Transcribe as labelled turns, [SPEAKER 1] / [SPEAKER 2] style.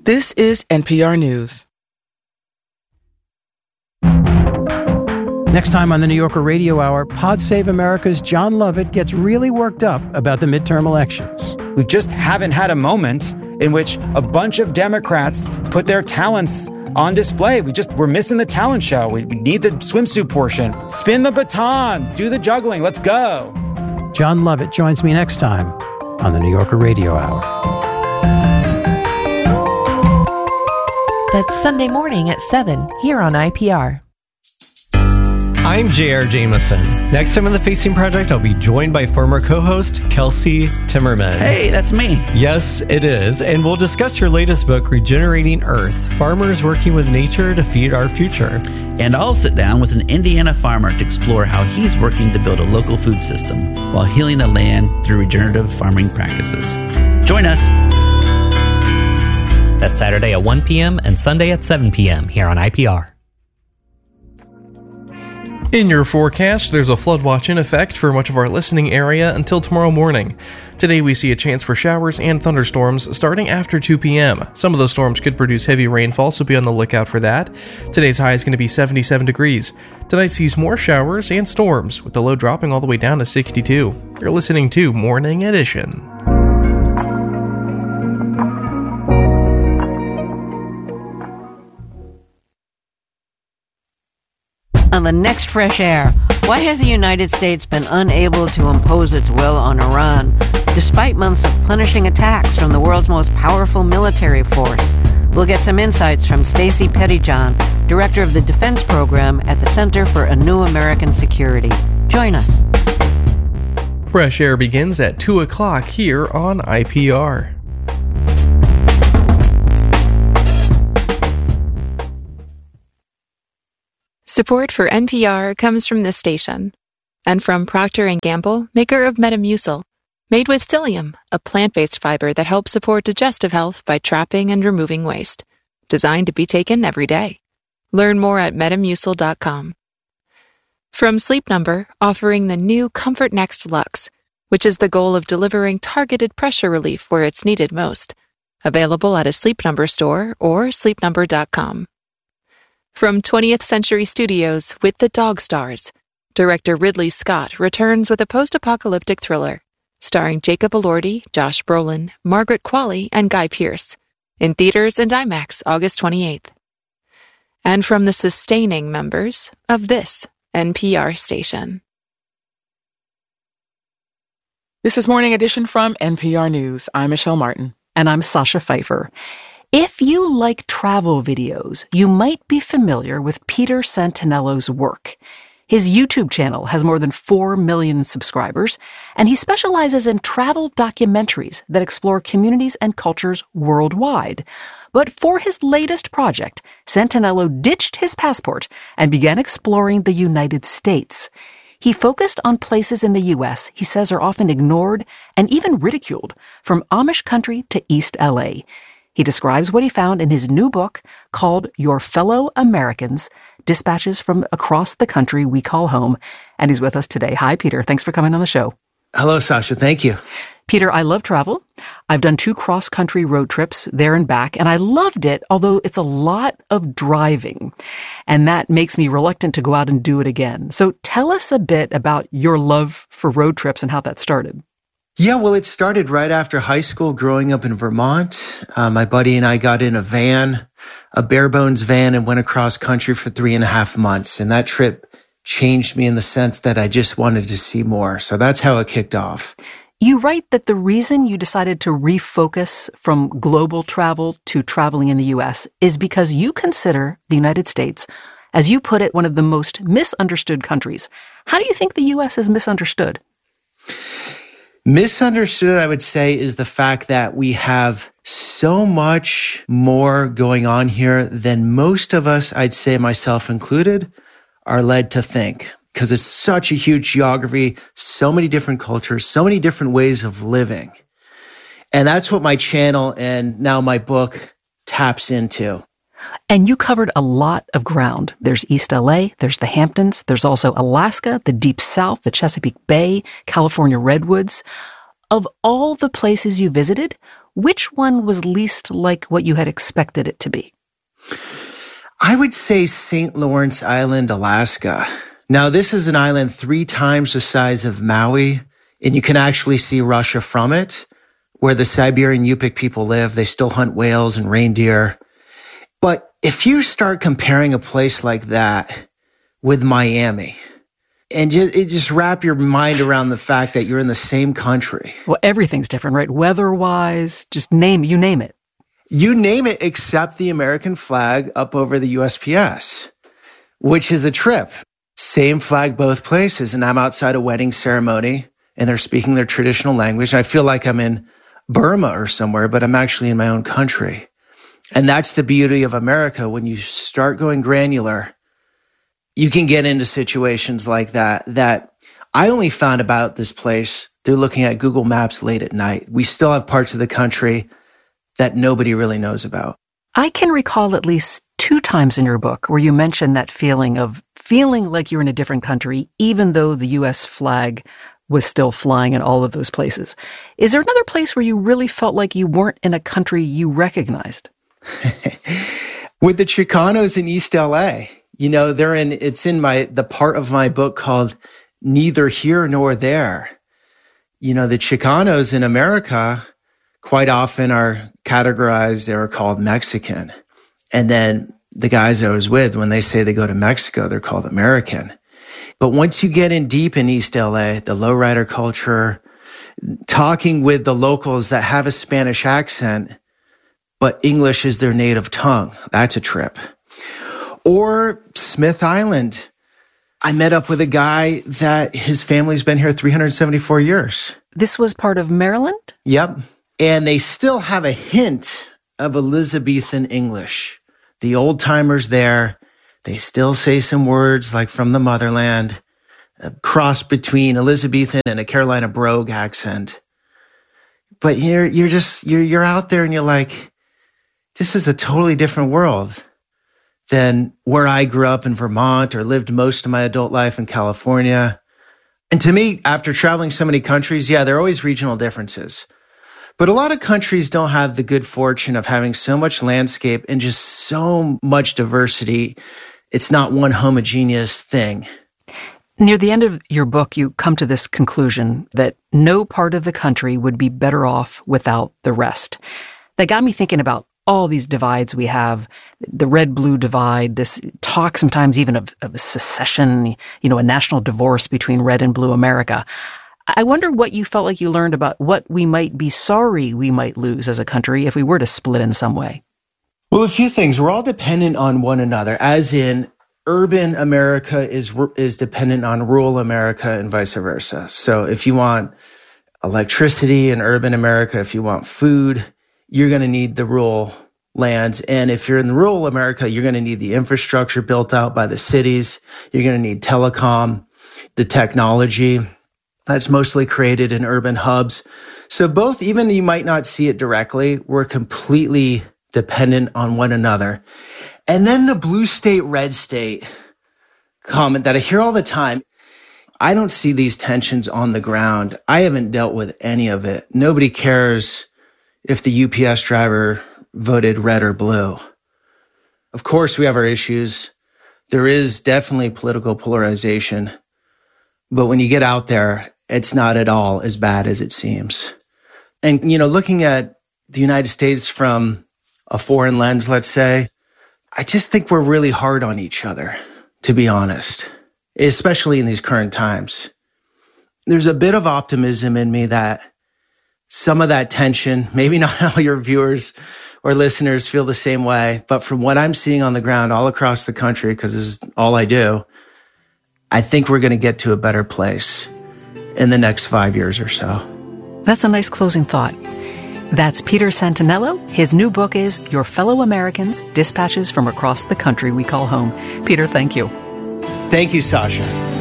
[SPEAKER 1] This is NPR News.
[SPEAKER 2] Next time on the New Yorker Radio Hour, Pod Save America's John Lovett gets really worked up about the midterm elections.
[SPEAKER 3] We just haven't had a moment in which a bunch of Democrats put their talents on display. We're missing the talent show. We need the swimsuit portion. Spin the batons, do the juggling. Let's go.
[SPEAKER 2] John Lovett joins me next time on the New Yorker Radio Hour.
[SPEAKER 4] That's Sunday morning at 7 here on IPR.
[SPEAKER 5] I'm J.R. Jameson. Next time on The Facing Project, I'll be joined by former co-host Kelsey Timmerman.
[SPEAKER 6] Hey, that's me.
[SPEAKER 5] Yes, it is. And we'll discuss her latest book, Regenerating Earth, Farmers Working with Nature to Feed Our Future.
[SPEAKER 6] And I'll sit down with an Indiana farmer to explore how he's working to build a local food system while healing the land through regenerative farming practices. Join us.
[SPEAKER 7] That's Saturday at 1 p.m. and Sunday at 7 p.m. here on IPR.
[SPEAKER 8] In your forecast, there's a flood watch in effect for much of our listening area until tomorrow morning. Today we see a chance for showers and thunderstorms starting after 2 p.m. Some of those storms could produce heavy rainfall, so be on the lookout for that. Today's high is going to be 77 degrees. Tonight sees more showers and storms, with the low dropping all the way down to 62. You're listening to Morning Edition.
[SPEAKER 9] On the next Fresh Air, why has the United States been unable to impose its will on Iran, despite months of punishing attacks from the world's most powerful military force? We'll get some insights from Stacey Pettyjohn, director of the Defense Program at the Center for a New American Security. Join us.
[SPEAKER 8] Fresh Air begins at 2 o'clock here on IPR.
[SPEAKER 10] Support for NPR comes from this station and from Procter & Gamble, maker of Metamucil, made with psyllium, a plant-based fiber that helps support digestive health by trapping and removing waste. Designed to be taken every day. Learn more at metamucil.com. From Sleep Number, offering the new Comfort Next Luxe, which is the goal of delivering targeted pressure relief where it's needed most. Available at a Sleep Number store or sleepnumber.com. From 20th Century Studios with The Dog Stars, director Ridley Scott returns with a post-apocalyptic thriller, starring Jacob Elordi, Josh Brolin, Margaret Qualley, and Guy Pearce, in theaters and IMAX August 28th. And from the sustaining members of this NPR station.
[SPEAKER 1] This is Morning Edition from NPR News. I'm Michelle Martin.
[SPEAKER 11] And I'm Sasha Pfeiffer. If you like travel videos, you might be familiar with Peter Santinello's work. His YouTube channel has more than 4 million subscribers, and he specializes in travel documentaries that explore communities and cultures worldwide. But for his latest project, Santinello ditched his passport and began exploring the United States. He focused on places in the U.S. he says are often ignored and even ridiculed, from Amish country to East L.A. He describes what he found in his new book called Your Fellow Americans, Dispatches from Across the Country We Call Home. And he's with us today. Hi, Peter. Thanks for coming on the show.
[SPEAKER 12] Hello, Sasha. Thank you.
[SPEAKER 11] Peter, I love travel. I've done 2 cross-country road trips there and back, and I loved it, although it's a lot of driving. And that makes me reluctant to go out and do it again. So tell us a bit about your love for road trips and how that started.
[SPEAKER 12] Yeah, well, it started right after high school growing up in Vermont. My buddy and I got in a van, a bare bones van, and went across country for 3.5 months. And that trip changed me in the sense that I just wanted to see more. So that's how it kicked off.
[SPEAKER 11] You write that the reason you decided to refocus from global travel to traveling in the U.S. is because you consider the United States, as you put it, one of the most misunderstood countries. How do you think the U.S. is misunderstood?
[SPEAKER 12] Misunderstood, I would say, is the fact that we have so much more going on here than most of us, I'd say myself included, are led to think. Because it's such a huge geography, so many different cultures, so many different ways of living. And that's what my channel and now my book taps into.
[SPEAKER 11] And you covered a lot of ground. There's East LA, there's the Hamptons, there's also Alaska, the Deep South, the Chesapeake Bay, California redwoods. Of all the places you visited, Which one was least like what you had expected it to be?
[SPEAKER 12] I would say St. Lawrence Island, Alaska. Now, this is an island 3 times the size of Maui, and you can actually see Russia from it, where the Siberian Yupik people live. They still hunt whales and reindeer. But if you start comparing a place like that with Miami, and just wrap your mind around the fact that you're in the same country.
[SPEAKER 11] Well, everything's different, right? Weather-wise, you name it.
[SPEAKER 12] You name it except the American flag up over the USPS, which is a trip. Same flag both places. And I'm outside a wedding ceremony and they're speaking their traditional language. And I feel like I'm in Burma or somewhere, but I'm actually in my own country. And that's the beauty of America. When you start going granular, you can get into situations like that I only found about this place through looking at Google Maps late at night. We still have parts of the country that nobody really knows about.
[SPEAKER 11] I can recall at least 2 times in your book where you mentioned that feeling like you're in a different country, even though the U.S. flag was still flying in all of those places. Is there another place where you really felt like you weren't in a country you recognized?
[SPEAKER 12] With the Chicanos in East LA. You know, it's in the part of my book called Neither Here Nor There. You know, the Chicanos in America quite often are categorized, they're called Mexican. And then the guys I was with, when they say they go to Mexico, they're called American. But once you get in deep in East LA, the lowrider culture, talking with the locals that have a Spanish accent, but English is their native tongue, that's a trip. Or Smith Island. I met up with a guy that his family's been here 374 years.
[SPEAKER 11] This was part of Maryland?
[SPEAKER 12] Yep. And they still have a hint of Elizabethan English. The old timers there, they still say some words like from the motherland, a cross between Elizabethan and a Carolina brogue accent. But you're out there and you're like, this is a totally different world than where I grew up in Vermont or lived most of my adult life in California. And to me, after traveling so many countries, yeah, there are always regional differences. But a lot of countries don't have the good fortune of having so much landscape and just so much diversity. It's not one homogeneous thing.
[SPEAKER 11] Near the end of your book, you come to this conclusion that no part of the country would be better off without the rest. That got me thinking about all these divides we have, the red-blue divide, this talk sometimes even of secession, a national divorce between red and blue America. I wonder what you felt like you learned about what we might be sorry we might lose as a country if we were to split in some way.
[SPEAKER 12] Well, a few things. We're all dependent on one another, as in urban America is dependent on rural America and vice versa. So if you want electricity in urban America, if you want food, you're going to need the rural lands. And if you're in rural America, you're going to need the infrastructure built out by the cities. You're going to need telecom, the technology that's mostly created in urban hubs. So both, even you might not see it directly, we're completely dependent on one another. And then the blue state, red state comment that I hear all the time. I don't see these tensions on the ground. I haven't dealt with any of it. Nobody cares if the UPS driver voted red or blue. Of course, we have our issues. There is definitely political polarization. But when you get out there, it's not at all as bad as it seems. And, looking at the United States from a foreign lens, let's say, I just think we're really hard on each other, to be honest, especially in these current times. There's a bit of optimism in me that some of that tension, maybe not all your viewers or listeners feel the same way, but from what I'm seeing on the ground all across the country, because this is all I do, I think we're going to get to a better place in the next 5 years or so.
[SPEAKER 11] That's a nice closing thought. That's Peter Santinello. His new book is Your Fellow Americans, Dispatches from Across the Country We Call Home. Peter, thank you.
[SPEAKER 12] Thank you, Sasha.